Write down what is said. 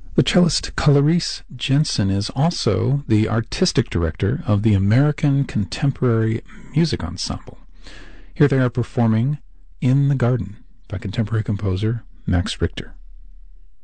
The cellist Clarice Jensen is also the artistic director of the American Contemporary Music Ensemble. Here they are performing In the Garden by contemporary composer Max Richter.